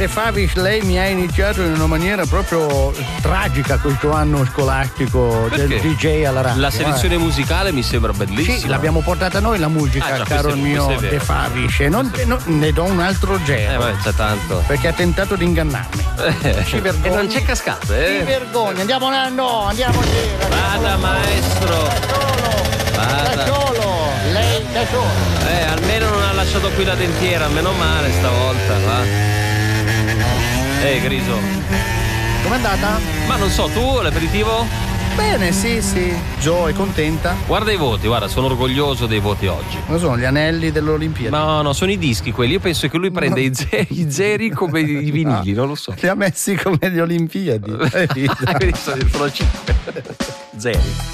De Favis, lei mi ha iniziato in una maniera proprio tragica questo anno scolastico del DJ alla radio. La selezione musicale mi sembra bellissima. Sì, l'abbiamo portata noi la musica, già, caro il mio De Favis. E ne do un altro zero. C'è tanto. Perché ha tentato di ingannarmi. Ci vergogna. E non c'è cascato, Ci vergogna. Andiamo andiamo lì. Vada, maestro. Da solo. Lei da solo. Almeno non ha lasciato qui la dentiera, meno male stavolta, va. Griso. Com'è andata? Ma non so, tu l'aperitivo? Bene, sì. Jo è contenta. Guarda i voti, sono orgoglioso dei voti oggi. Non sono gli anelli dell'Olimpiade. No, sono i dischi quelli. Io penso che lui prende i zeri come i vinili, non lo so. Li ha messi come le Olimpiadi. Quindi sono 5 zeri.